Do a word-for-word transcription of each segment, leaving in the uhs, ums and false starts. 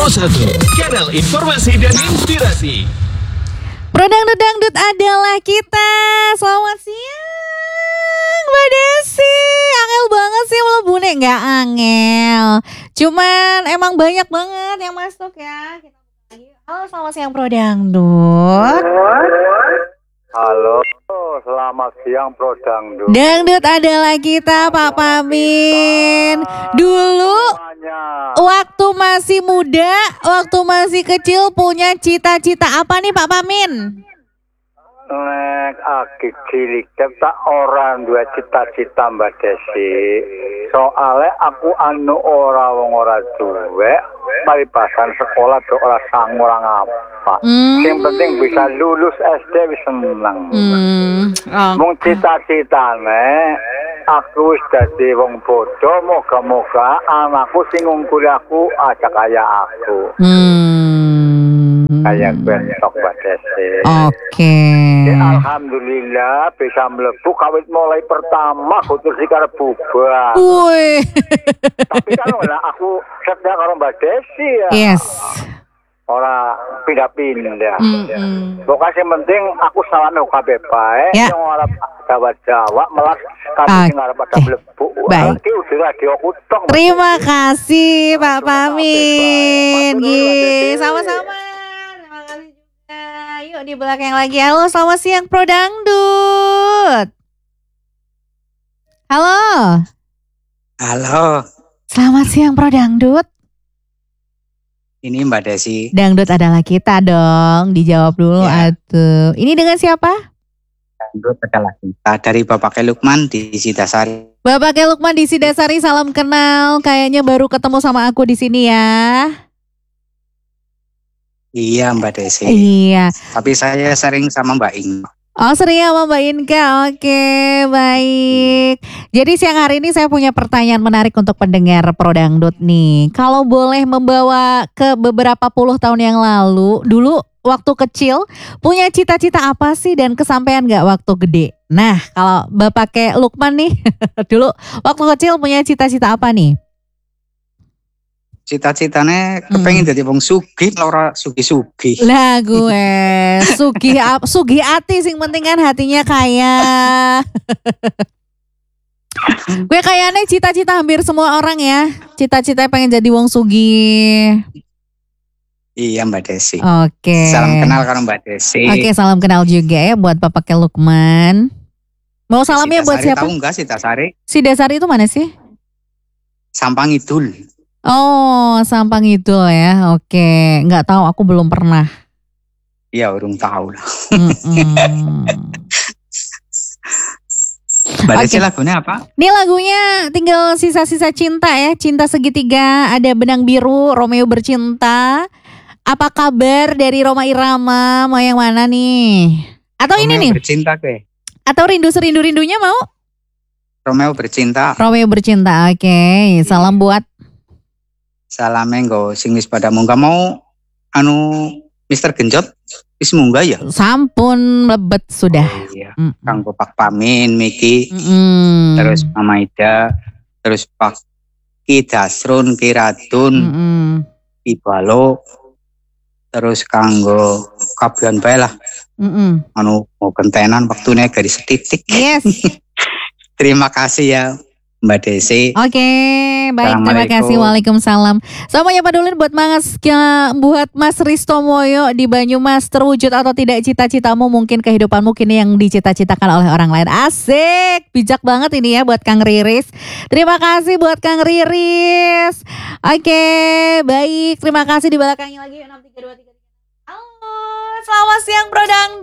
satu, kanal informasi dan inspirasi. Pro Dangdut Dangdut adalah kita. Selamat siang Mbak Desi. Angel banget sih melebu nih. Gak angel, cuman emang banyak banget yang masuk ya. Kita lagi. Halo, selamat siang Pro Dangdut. Halo, selamat siang Pro Dangdut. Dangdut adalah kita, Pak Pamin. Dulu waktu masih muda, waktu masih kecil punya cita-cita apa nih Pak Pamin? Nek aki cilik tak orang dua cita-cita Mbak Desi. Soalnya aku anu ora wong ora duwe, paribasan sekolah tuh ora sang orang apa. Hmm. Yang penting bisa lulus S D wis seneng. Hmm. Oh. Mung cita-citane aku wis dadi wong bodoh, moga-moga anakku sing ngungkuli aku aja kaya aku. Hmm. Kayak bentok Mbak Desi. Oke. Ya, alhamdulillah bisa mlebu kawit mulai pertama kudu sing karep bubar. Wih. Tapi kan lah aku sedang karo Mbak Desi ya. Yes. Ora pindah-pindah. Mm-mm. Pokoknya yang penting aku sawane kabeh bae Ya. yang ora Jawa-Jawa melas kabeh sing arep pada mlebu. Baik. Iki udah radio kutong. Terima kasih Pak Pamin. Gih, sama-sama. Terima kasih juga. Yuk di belakang lagi. Halo, selamat siang Pro Dangdut. Halo. Halo, Selamat siang Pro Dangdut. ini Mbak Desi. Dangdut adalah kita dong. Dijawab dulu Ya. atuh. Ini dengan siapa? Dangdut adalah kita dari Bapak Lukman di Sidasari. Bapak Lukman di Sidasari, salam kenal. Kayaknya baru ketemu sama aku di sini ya. Iya Mbak Desi. Iya. Tapi saya sering sama Mbak Ing. Oh, sering sama Mbak Inka. Oke, baik. Jadi siang hari ini saya punya pertanyaan menarik untuk pendengar Pro Dangdut nih. Kalau boleh membawa ke beberapa puluh tahun yang lalu, dulu waktu kecil punya cita-cita apa sih dan kesampaian gak waktu gede? Nah, kalau Bapak kayak Lukman nih, dulu waktu kecil punya cita-cita apa nih? Cita-citanya kepengen jadi wong sugih, ora sugih-sugih. Lah gue sugih ap- sugih ati sing penting kan hatinya kaya. Gue kayaknya cita-cita hampir semua orang ya. Cita-cita pengen jadi wong sugih. Iya Mbak Desi. Oke. Salam kenal karo Mbak Desi. Oke, salam kenal juga ya buat Bapak Lukman. Mau salamnya buat Sidasari, siapa? tahu enggak Sidasari? Si Dasari itu mana sih? Sampang Idul. Oh, Sampang Idul ya. Oke, nggak tahu, aku belum pernah. Iya, urung tahu lah. Mm-mm. Mbak Desi Oke. lagunya apa? Ini lagunya tinggal sisa-sisa cinta ya. Cinta segitiga, ada Benang Biru, Romeo Bercinta. Apa kabar dari Roma Irama? Mau yang mana nih? Atau Romeo ini nih? Bercinta ke? Atau rindu serindu-rindunya mau? Romeo Bercinta. Romeo Bercinta, oke. Salam buat Salame nggo sing wis pada munggah mau anu Mister Genjot wis munggah ya. sampun lebet sudah. Oh, iya. Mm-mm. Kang Pak Pamin, Miki, Mm-mm. terus Mama Ida, terus Pak Ki Dasrun, Ki Radun, Mm-mm. Ki Balo, terus kanggo kabian bae lah. Mm-mm. Anu mau gentenan waktune garis setitik. Yes. Terima kasih ya Mbak Desi. Oke, baik, terima kasih. Waalaikumsalam. Sama ya Pak Dulin buat Mas buat Mas Risto Moyo di Banyumas, terwujud atau tidak cita-citamu, mungkin kehidupanmu kini yang dicita-citakan oleh orang lain. Asik, bijak banget ini ya buat Kang Riris. Terima kasih buat Kang Riris. Oke, baik, terima kasih. Di belakangnya lagi enam tiga dua tiga. Halo, selamat siang Pro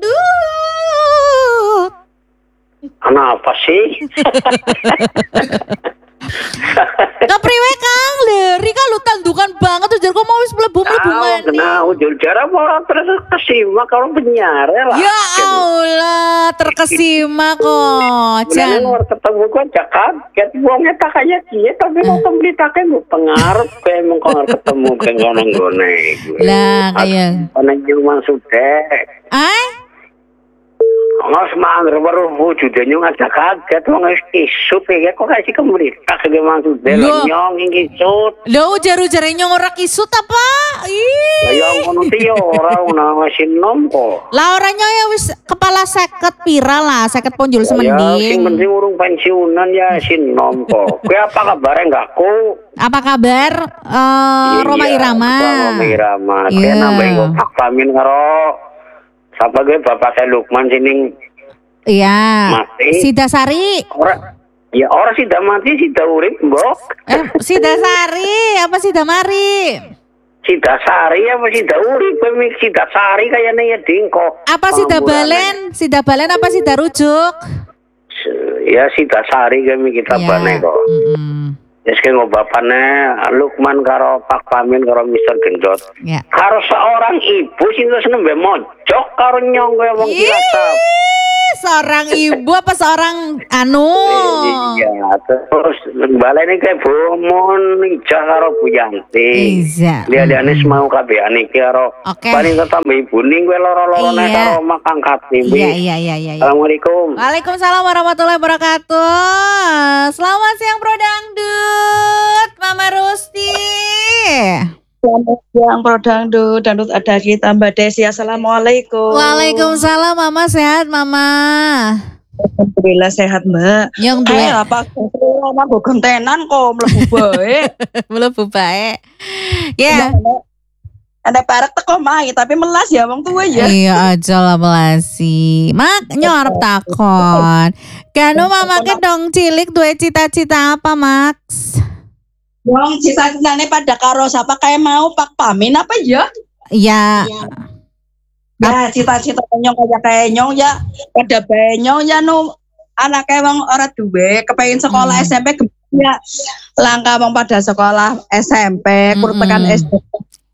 Dangdut. Kenapa sih? Kepriwe Kang, leri kan lu tandukan banget tuh, kok mau wis mlebu-mlebu maneh. Kenal, jarang orang terus kesimak orang penyiar lah. Ya Allah, terkesima kok. Jangan Jan. luar ketemu gua aja kaget, buangnya tak kayak dia, tapi mau kembali taknya mau pengaruh, kayak mau kalau ketemu kayak ngono-ngono. Lah kayak Karena cuma sudah. ah? Nggak semangger baru wujudnya nyong aja kaget wong wis kisut ya kok kasih kemeritak ge maksud Loh. nyong ing kisut. Lho ujar-ujare nyong ora kisut apa? Lah Ih. ya ngono ti yo ora ono mesin nom kok. Lah orangnya ya wis kepala seket pira lah, seket ponjol Ya sing semending. penting urung pensiunan ya sinom kok. Kowe apa kabar enggakku? Apa kabar eh Roma Irama? Roma Irama. Iya. Kaya nambahin kok Pak Pamin karo sapa ge Bapak saya Lukman sini Iya. mati. Sida Sari. Ora ya ora sih dah mati sih dah urip, Mbok. Eh, Sida Sari apa Sida Mari? Sida Sari apa Sida urip, kowe mik Sida Sari kayane ya dingko. Apa Sida Balen? Sida Balen apa Sida Rujuk? Ya Sida Sari kami kita Ya. bane kok. Mm-mm. Wis ke ngobapane Lukman karo Pak Pamin karo mister Genjot. Ya. Karo seorang ibu sing terus nembe mojok karo nyong kowe wong Ih, Cilacap. seorang ibu apa seorang anu? Iya, terus balene ke Bomon ija karo Bu Yanti. Iya. Dia-diane mau kabehane iki karo Oke. paling tetep ibu ning kowe loro-lorone Iya. karo mak angkat Iya, Mimpi. iya, iya, iya. iya. Assalamualaikum. Waalaikumsalam warahmatullahi wabarakatuh. Selamat siang Bro Dangdut, Mama Rusti. Selamat siang Pro Dangdut, Dangdut ada kita Mbak Desi. Assalamualaikum. Waalaikumsalam Mama, sehat Mama. Alhamdulillah sehat Mbak. Yang Eh dua apa lama gue gentenan kok mlebu bae. mlebu bae. Ya. Ada parek teko mai tapi melas ya wong tua ya. Iya aja lah belasi. Mak nyorep takon. Kanu mama ke dong cilik duwe cita-cita apa Max? Wong cita-citane pada karo siapa kayak mau Pak Pamin apa ya? Ya. Ya cita-cita nyong kayak kayak nyong ya pada bae nyong ya nu anaknya wong ora duwe kepengin sekolah Hmm. S M P ya langkah wong pada sekolah S M P kur tekan Mm-mm. S D.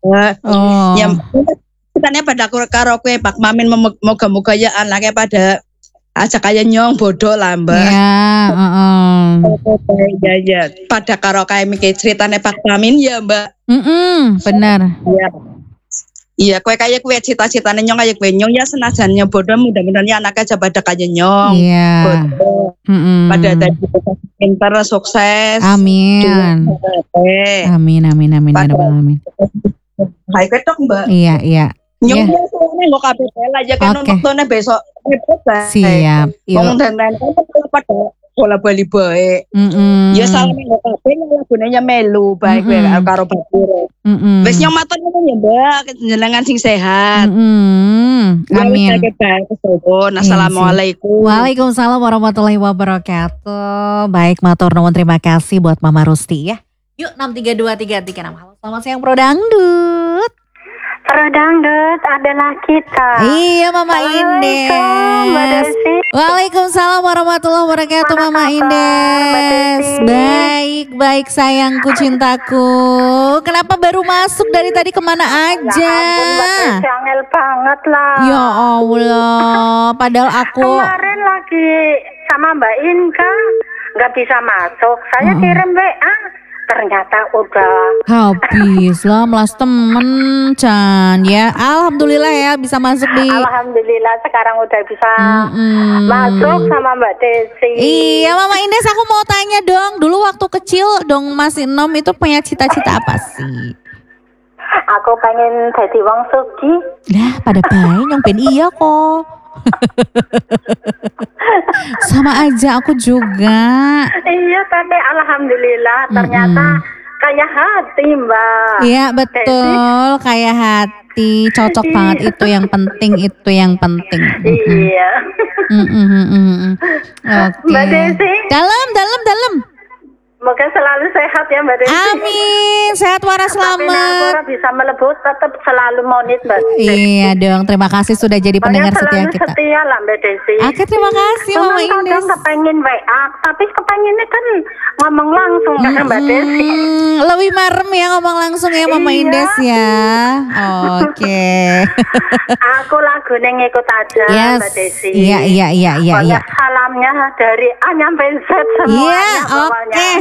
Oh. Ya kitanya pada karo karo kue Pak Mamin mem- moga-moga ya anaknya pada aja kayak nyong bodoh lah Mbak. Ya, heeh. Ya ya pada karo kayak mikir ceritanya Pak Mamin ya Mbak. Mm-mm, benar. Iya. Iya kue kayak kue cita-citanya nyong kayak kue nyong ya senajannya bodoh mudah-mudahan ya anaknya aja pada kayak nyong. Iya. Bodoh. Mm-mm. Pada tadi pintar sukses. Amin. Eh, Amin, amin, amin, ya Pada- rabbal alamin. hai ketok Mbak. Iya, iya. Nyong Iya. yeah. soalnya nggak kabeh aja kan Oke. waktunya besok. Siap. Ngomong Yuk. dan lain kan pada bola bali bae. Mm-mm. Ya salam nggak kabeh lagunnya melu baik Mm-mm. mm karo batur. Mm-mm. Wis nyong matur nuwun ya Mbak, jenengan sing sehat. Mm-mm. Amin. Amin. Assalamualaikum. Waalaikumsalam warahmatullahi wabarakatuh. Baik, matur nuwun terima kasih buat Mama Rusti ya. Yuk enam tiga dua tiga tiga enam. Halo, selamat siang Pro Dangdut. Pro Dangdut adalah kita. Iya Mama Assalamualaikum, Mbak Indes. Desi. Waalaikumsalam warahmatullahi wabarakatuh Mana Mama kabar, Indes. Mbak Desi? Baik, baik sayangku cintaku. Kenapa baru masuk dari tadi kemana aja? Ya ampun, Mbak Desi angel banget lah. Ya Allah, padahal aku Kemarin lagi sama Mbak Inka nggak bisa masuk. Saya Mm-mm. kirim W A, ternyata udah. habis lah melas temen Chan ya. Alhamdulillah ya bisa masuk di Alhamdulillah sekarang udah bisa Mm-mm. masuk sama Mbak Desi. Iya Mama Indes, aku mau tanya dong, dulu waktu kecil dong masih nom itu punya cita-cita apa sih? Aku pengen jadi wong sugi. Lah pada bayi nyongpen iya kok. Sama aja aku juga. Iya tapi alhamdulillah ternyata kayak hati Mbak. Iya betul, kayak hati cocok banget, itu yang penting, itu yang penting. Mm-mm. Iya. Mm-mm, mm-mm, mm-mm. Oke. Mbak Desi. Dalam, dalam, dalam. Semoga selalu sehat ya Mbak Desi. Amin, sehat waras Tapi selamat. aku ora bisa melebut tetap selalu monit Mbak Desi. Iya dong, terima kasih sudah jadi pendengar setia Pokoknya selalu kita. setia lah Mbak Desi. Oke, terima kasih Mama Cuman kadang Indes. kepengen W A, tapi kepengennya kan ngomong langsung kan Mbak Desi. Hmm, lebih marem ya ngomong langsung ya Mama Iya. Indes ya. Oke. Aku lagu ngikut aja Yes. Mbak Desi. Iya, iya, iya, iya, Pokoknya iya. salamnya dari A nyampe Z semuanya. Iya, pokoknya. oke.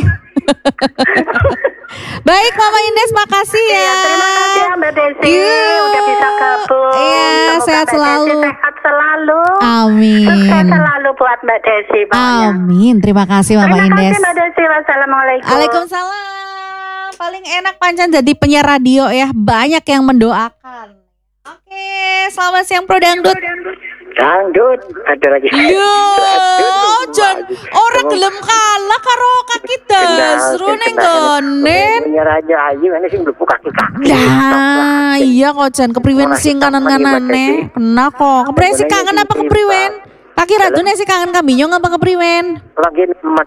Baik Mama Indes, makasih ya. Iya, terima kasih ya Mbak Desi Yuk. udah bisa gabung. Iya, Semoga sehat Mbak selalu. Desi sehat selalu. Amin. Sukses selalu buat Mbak Desi. pokoknya. Amin. Terima kasih Mama Terima Indes. kasih Mbak Desi. Wassalamualaikum. Waalaikumsalam. Paling enak pancen jadi penyiar radio ya. Banyak yang mendoakan. Oke, selamat siang Pro Dangdut. Dangdut, ada lagi. Yo, Jon, orang gelem kalah karo kaki dasru ning gonen. Menyerah aja aja, ini sih buka kaki. Nah, iya kok Jan kepriwen sing kanan-kanane. Kena kok. Kepriwen sih kangen apa kepriwen? Kaki radune sih kangen kambingnya apa kepriwen? Lagi nemat.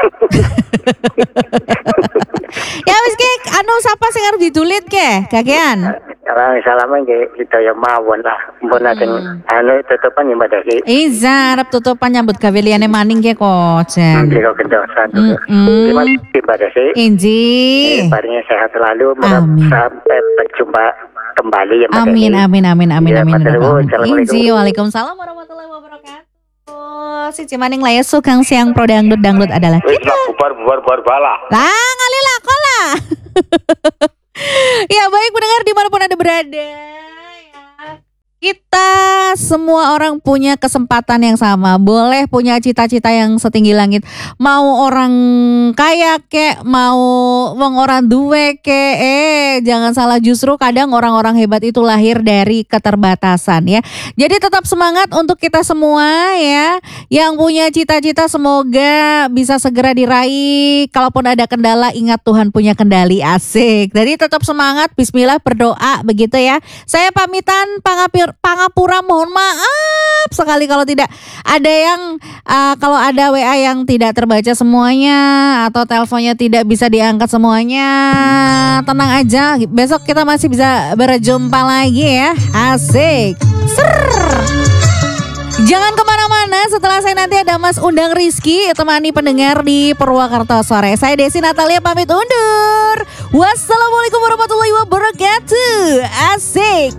Ya wis ke anu sapa sing harus ditulit ke? Kakean. Kalau salaman ke kita yang mawon lah. Mbon akan anu tutupan yang pada si. Iza, arep tutupan nyambut gawe liyane maning ke kok, Jan. Jadi kau kendosan. Mm-mm. Terima kasih pada si. Inji. Paringnya sehat selalu. Amin. Sampai berjumpa kembali ya. Amin, amin, amin, amin, Ya, amin. Pak Terbu, amin. Assalamualaikum. Inji, waalaikumsalam warahmatullahi wabarakatuh. Si Cimaning Laya Sukang Siang Pro Dangdut Dangdut adalah Wis lah bubar bubar bubar bala. lah ngalilah kola. Ya baik pendengar dimanapun Anda berada ya. Kita semua orang punya kesempatan yang sama. Boleh punya cita-cita yang setinggi langit. Mau orang kaya kek, mau wong orang duwe kek. Eh jangan salah, justru kadang orang-orang hebat itu lahir dari keterbatasan ya. Jadi tetap semangat untuk kita semua ya. Yang punya cita-cita semoga bisa segera diraih. Kalaupun ada kendala, ingat Tuhan punya kendali. Asik. Jadi tetap semangat, bismillah, berdoa begitu ya. Saya pamitan, pangapir Pangapura, mohon maaf sekali kalau tidak ada yang uh, kalau ada W A yang tidak terbaca semuanya atau teleponnya tidak bisa diangkat semuanya, tenang aja, besok kita masih bisa berjumpa lagi ya. Asik. Ser. Jangan kemana-mana, setelah saya nanti ada Mas Undang Rizky temani pendengar di Purwakarta Sore. Saya Desi Natalia pamit undur. Wassalamualaikum warahmatullahi wabarakatuh.